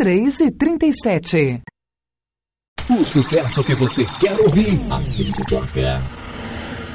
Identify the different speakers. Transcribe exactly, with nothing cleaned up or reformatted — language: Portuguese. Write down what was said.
Speaker 1: três e trinta e sete.
Speaker 2: O sucesso que você quer ouvir, a gente toca.